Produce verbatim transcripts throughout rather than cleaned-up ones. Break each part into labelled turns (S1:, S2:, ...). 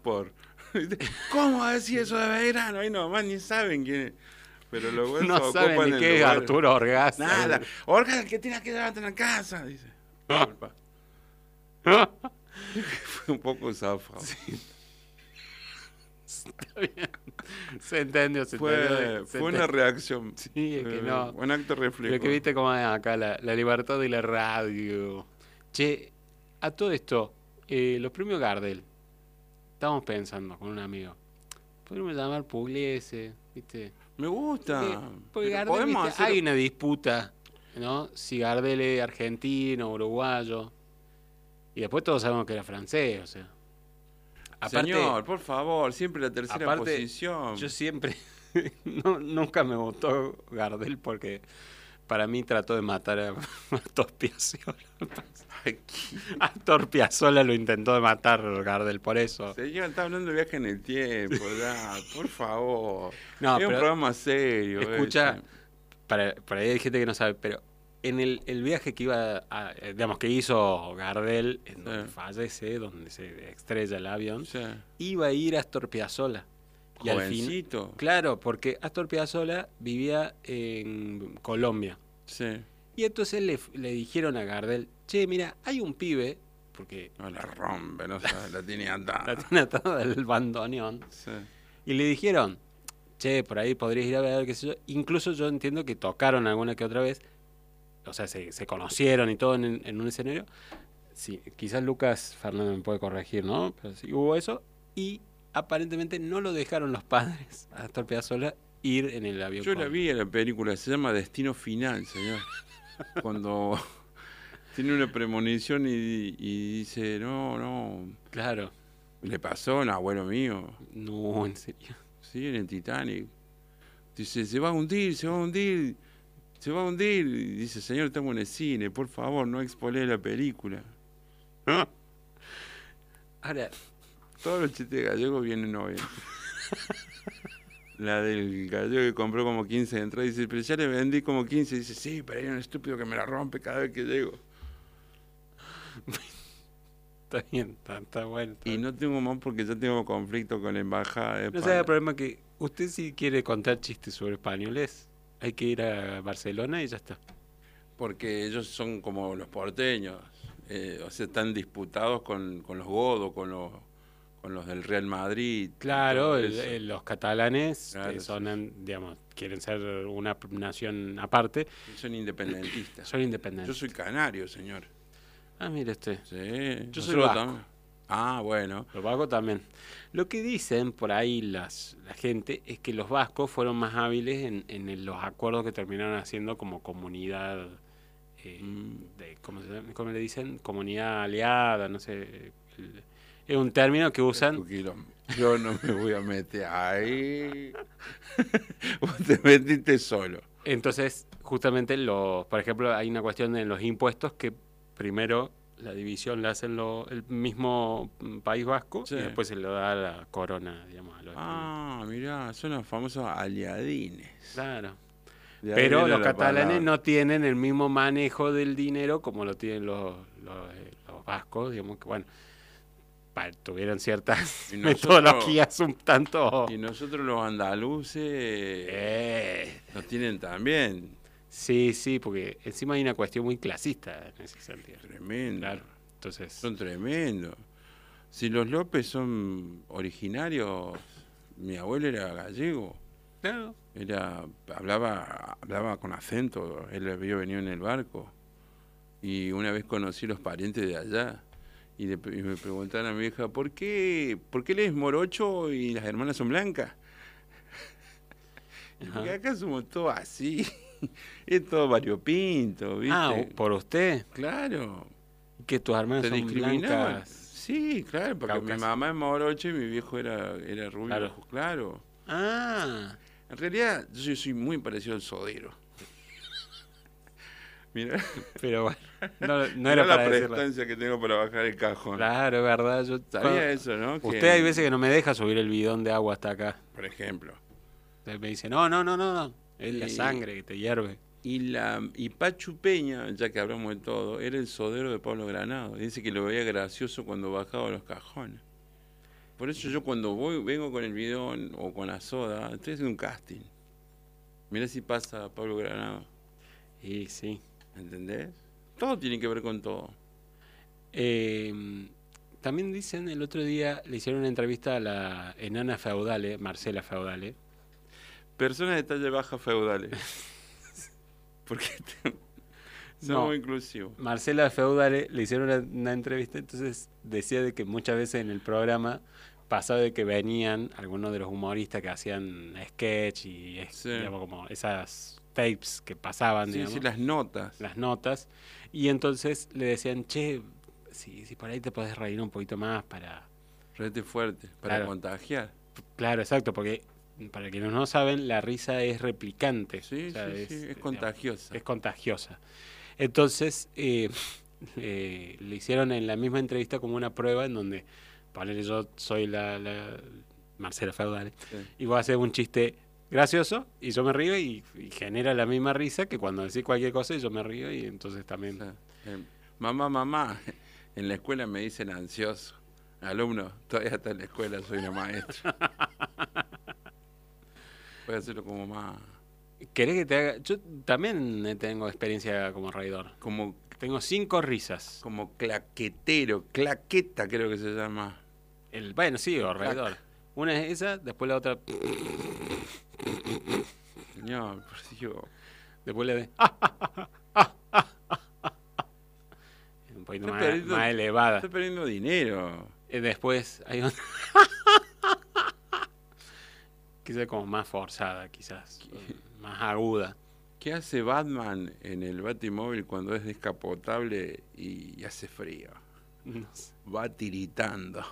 S1: por... ¿Cómo decir eso de Belgrano? Ahí nomás ni saben quién es. Pero los güeyes
S2: No saben
S1: ocupan
S2: ni
S1: el
S2: qué es
S1: lugar.
S2: Arturo Orgaz.
S1: Nada. Orgaz, el que tienes que llevarte en la casa, dice. Disculpa. Fue un poco zafado.
S2: Sí. Está bien. Se entendió, se
S1: Fue,
S2: entendió.
S1: fue una reacción.
S2: Sí, es que
S1: eh,
S2: no.
S1: Un acto reflejo.
S2: Pero que viste cómo es acá la, la libertad de la radio. Che, a todo esto, eh, los premios Gardel, estábamos pensando con un amigo. Podríamos llamar Pugliese, ¿viste?
S1: Me gusta.
S2: Porque, porque
S1: Pero
S2: Gardel,
S1: podemos
S2: ¿viste?
S1: hacer...
S2: Hay una disputa, ¿no? Si Gardel es argentino, uruguayo. Y después todos sabemos que era francés, o sea. Aparte,
S1: Señor, por favor, siempre la tercera
S2: aparte,
S1: posición.
S2: yo siempre, no, nunca me gustó Gardel porque para mí trató de matar a Astor Piazzolla. Astor Piazzolla lo intentó de matar Gardel, por eso.
S1: Señor, está hablando de viaje en el tiempo, ya, por favor.
S2: No,
S1: es un
S2: pero
S1: programa serio.
S2: escucha,
S1: ese.
S2: para, para ahí hay gente que no sabe, pero en el, el viaje que iba a, digamos, que hizo Gardel, en donde
S1: Sí.
S2: fallece, donde se estrella el avión,
S1: Sí.
S2: iba a ir a Astor Piazzolla. Y al fin,
S1: Jovencito.
S2: claro, porque Astor Piazzolla vivía en Colombia.
S1: Sí.
S2: Y entonces le, le dijeron a Gardel, che, mira, hay un pibe, porque
S1: No la rompe, no sabe, la tiene
S2: la
S1: atada.
S2: tiene atada del bandoneón,
S1: Sí.
S2: y le dijeron, che, por ahí podrías ir a ver, qué sé yo. Incluso yo entiendo que tocaron alguna que otra vez, o sea, se, se conocieron y todo en, en un escenario. Sí, quizás Lucas Fernández me puede corregir, ¿no? Pero sí hubo eso, y aparentemente no lo dejaron los padres a Astor Piazzolla ir en el avión.
S1: Yo
S2: con-
S1: la vi en la película, se llama Destino Final, señor. Cuando tiene una premonición y, y dice, no, no,
S2: Claro.
S1: le pasó a un abuelo mío,
S2: No, en serio.
S1: sí, en el Titanic. Dice, se va a hundir, se va a hundir, se va a hundir. Y dice, señor, estamos en el cine, por favor, no expolé la película.
S2: Ahora,
S1: Todos los chistes gallegos vienen hoy. La del gallego que compró como quince de entrada, dice, pero ya le vendí como quince. Dice, sí, pero hay un estúpido que me la rompe cada vez que llego.
S2: está bien, está, está bueno. está
S1: Y
S2: bien.
S1: no tengo más porque ya tengo conflicto con la embajada de
S2: No
S1: España.
S2: sé el problema que usted si quiere contar chistes sobre españoles, hay que ir a Barcelona y ya está.
S1: Porque ellos son como los porteños. Eh, o sea, están disputados con, con los godos, con los, con los del Real Madrid. y
S2: Claro,
S1: todo
S2: el-
S1: eso.
S2: el- los catalanes
S1: Claro,
S2: eh,
S1: sí,
S2: son, en- digamos, quieren ser una p- nación aparte,
S1: Son independentistas.
S2: son
S1: Yo
S2: independientes.
S1: soy canario, señor.
S2: Ah, mire usted,
S1: Sí,
S2: Yo soy
S1: nosotros
S2: vasco.
S1: también. Ah, bueno.
S2: los vascos también. Lo que dicen por ahí las, la gente es que los vascos fueron más hábiles en, en el- los acuerdos que terminaron haciendo como comunidad, eh,
S1: Mm.
S2: de, ¿cómo, se llama? ¿Cómo le dicen? Comunidad aliada, no sé. el- es un término que usan.
S1: Tu quilombo. Yo no me voy a meter ahí. Vos te metiste solo.
S2: Entonces, justamente, los, por ejemplo, hay una cuestión en los impuestos que primero la división la hacen lo- el mismo mm, País Vasco
S1: Sí.
S2: y después se lo da la corona, digamos, a los españoles.
S1: Ah, mirá, son los famosos aliadines.
S2: Claro.
S1: De ahí
S2: Pero
S1: viene
S2: los
S1: la
S2: catalanes
S1: palabra.
S2: no tienen el mismo manejo del dinero como lo tienen los, los, eh, los vascos, digamos que, bueno, pa- tuvieron ciertas
S1: Y nosotros-
S2: metodologías un tanto...
S1: Y nosotros los andaluces
S2: Eh,
S1: nos tienen también.
S2: sí, sí, porque encima hay una cuestión muy clasista en ese sentido.
S1: Tremendo.
S2: Claro, entonces...
S1: Son tremendos. Si los López son originarios, mi abuelo era gallego.
S2: Claro.
S1: Era, hablaba, hablaba con acento, él había venido en el barco. Y una vez conocí los parientes de allá. Y, le- y me preguntaron a mi hija, ¿por qué, ¿por qué él es morocho y las hermanas son blancas? Y porque
S2: Ajá.
S1: acá somos todos así. Es todo variopinto, ¿viste?
S2: Ah, ¿por usted?
S1: Claro.
S2: Que tus hermanas
S1: Te
S2: son
S1: discriminaban.
S2: blancas.
S1: Sí, claro, porque mi
S2: Caucásicas.
S1: mamá es morocho y mi viejo era, era rubio,
S2: Claro.
S1: claro. claro.
S2: Ah,
S1: En realidad, yo soy muy parecido al sodero. Mira,
S2: pero bueno, no, no
S1: mirá
S2: era
S1: la
S2: para decirlo.
S1: prestancia que tengo para bajar el cajón.
S2: Claro, es verdad. Yo,
S1: Sabía eso, ¿no? Que,
S2: usted hay veces que no me deja subir el bidón de agua hasta acá.
S1: por ejemplo.
S2: Entonces me dice, no, no, no, no, no. Es la
S1: Y-
S2: sangre que te hierve.
S1: Y la y Pachu Peña, ya que hablamos de todo, era el sodero de Pablo Granado. Dice que lo veía gracioso cuando bajaba los cajones. Por eso yo cuando voy vengo con el bidón o con la soda, estoy haciendo un casting. Mirá si pasa Pablo Granado.
S2: Y sí.
S1: ¿Entendés? Todo tiene que ver con todo.
S2: Eh, también dicen, el otro día le hicieron una entrevista a la enana feudale, Marcela Feudale.
S1: Personas de talla baja feudales. Porque somos
S2: No.
S1: inclusivos.
S2: Marcela Feudale le hicieron una, una entrevista, entonces decía de que muchas veces en el programa pasaba de que venían algunos de los humoristas que hacían sketch y es-
S1: Sí.
S2: digamos, como esas tapes que pasaban,
S1: Sí,
S2: digamos,
S1: sí, las notas.
S2: las notas, y entonces le decían, che, si, si por ahí te podés reír un poquito más para...
S1: Rete fuerte, para
S2: Claro.
S1: contagiar.
S2: Claro, exacto, porque para quienes no saben, la risa es replicante.
S1: Sí,
S2: o sea,
S1: sí, sí, es
S2: digamos,
S1: contagiosa.
S2: es contagiosa. Entonces, eh, eh, le hicieron en la misma entrevista como una prueba en donde, ponele, yo soy la, la Marcela Feudale,
S1: Sí.
S2: y voy a hacer un chiste gracioso y yo me río y, y genera la misma risa que cuando decís cualquier cosa y yo me río y entonces también...
S1: O sea, eh, mamá, mamá, en la escuela me dicen ansioso. Alumno, todavía está en la escuela, soy una maestra. Voy a hacerlo como más,
S2: ¿Querés que te haga? Yo también tengo experiencia como reidor.
S1: como,
S2: Tengo cinco risas.
S1: como claquetero, claqueta creo que se llama.
S2: El, bueno, sí, o reidor. Una es esa, después la otra,
S1: Señor, por Dios.
S2: después la de... ¡Ah! Un poquito
S1: Estoy
S2: más,
S1: perdiendo-
S2: más elevada.
S1: Estoy perdiendo dinero.
S2: Y después hay otra... quizás como más forzada, quizás. Más aguda.
S1: ¿Qué hace Batman en el Batimóvil cuando es descapotable y hace frío?
S2: No sé.
S1: Va tiritando.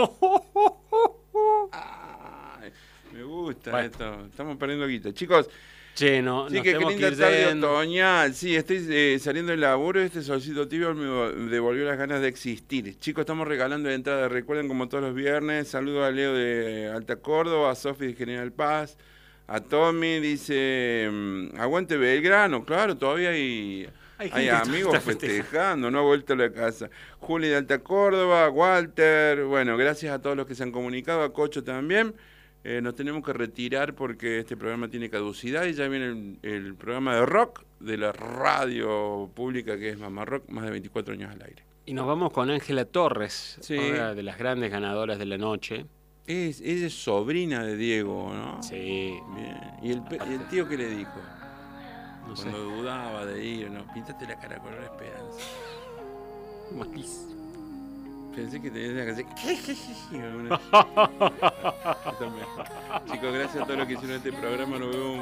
S1: Ay, me gusta
S2: Bueno.
S1: esto. Estamos perdiendo guita. Chicos,
S2: Che, no,
S1: sí,
S2: nos
S1: que qué
S2: tenemos que
S1: linda
S2: ir
S1: tarde
S2: yendo.
S1: otoñal. Sí, estoy eh, saliendo del laburo. Este solcito tibio me devolvió las ganas de existir. Chicos, estamos regalando entradas. Recuerden, como todos los viernes, saludo a Leo de Alta Córdoba, a Sofi de General Paz, a Tommy, dice, mm, aguante Belgrano. Claro, todavía hay...
S2: Hay
S1: Hay
S2: gente que
S1: amigos
S2: está festejando.
S1: festejando, no ha vuelto a la casa. Juli de Alta Córdoba, Walter, bueno, gracias a todos los que se han comunicado, a Cocho también. Eh, nos tenemos que retirar porque este programa tiene caducidad y ya viene el, el programa de rock de la radio pública que es Mamá Rock, más de veinticuatro años al aire.
S2: Y nos vamos con Ángela Torres,
S1: Sí.
S2: una de las grandes ganadoras de la noche.
S1: Es, ella es sobrina de Diego, ¿no?
S2: Sí,
S1: Bien. ¿Y el, pe- y el tío qué le dijo?
S2: no sé.
S1: Cuando dudaba de ir, ¿no? Píntate la cara color esperanza.
S2: Malísimo.
S1: Pensé que tenías que hacer... Chicos, gracias a todos los que hicieron este programa. Nos vemos